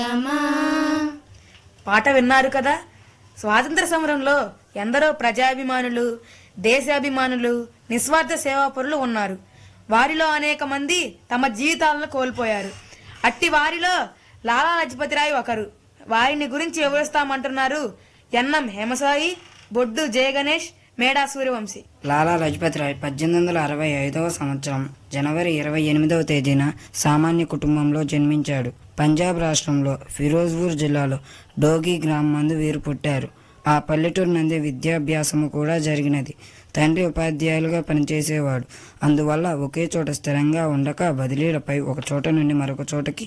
పాట విన్నారు కదా. స్వాతంత్ర సమరంలో ఎందరో ప్రజాభిమానులు, దేశాభిమానులు, నిస్వార్థ సేవాపరులు ఉన్నారు. వారిలో అనేక మంది తమ జీవితాలను కోల్పోయారు. అట్టి వారిలో లాలా లజపతిరాయ్ ఒకరు. వారిని గురించి వివరిస్తామంటున్నారు ఎన్ఎం హేమసాయి, బొడ్డు జయగణేష్, మేడా సూర్యవంశీ. లాలా లజపతి రాయ్ 1865 సంవత్సరం జనవరి 28వ తేదీన సామాన్య కుటుంబంలో జన్మించాడు. పంజాబ్ రాష్ట్రంలో ఫిరోజ్పూర్ జిల్లాలో డోగి గ్రామం వీరు పుట్టారు. ఆ పల్లెటూరు నందే విద్యాభ్యాసము కూడా జరిగినది. తండ్రి ఉపాధ్యాయులుగా పనిచేసేవాడు. అందువల్ల ఒకే చోట స్థిరంగా ఉండక బదిలీలపై ఒక చోట నుండి మరొక చోటకి